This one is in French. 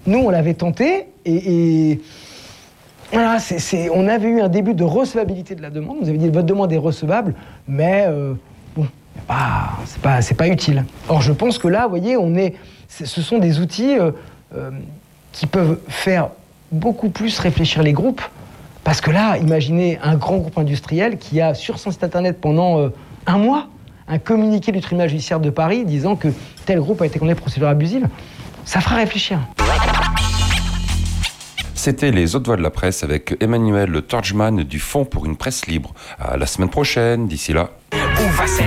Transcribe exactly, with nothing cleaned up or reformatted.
nous, on l'avait tenté et, et voilà, c'est, c'est, on avait eu un début de recevabilité de la demande. On nous avait dit votre demande est recevable, mais euh, bon, bah, c'est pas, c'est pas utile. Or, je pense que là, vous voyez, on est, c'est, ce sont des outils euh, euh, qui peuvent faire beaucoup plus réfléchir les groupes. Parce que là, imaginez un grand groupe industriel qui a sur son site internet pendant euh, un mois un communiqué du tribunal judiciaire de Paris disant que tel groupe a été condamné pour procédure abusive. Ça fera réfléchir. C'était les autres voix de la presse avec Emmanuel Torgman du Fonds pour une presse libre. À la semaine prochaine, d'ici là.